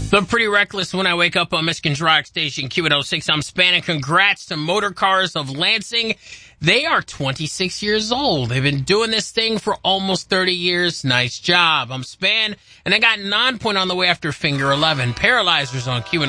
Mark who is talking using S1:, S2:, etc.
S1: The Pretty Reckless When I Wake Up on Michigan's Rock Station, Q106. I'm Span, and congrats to Motor Cars of Lansing. They are 26 years old. They've been doing this thing for almost 30 years. Nice job. I'm Span, and I got Non-Point on the way after Finger 11. Paralyzers on Q106.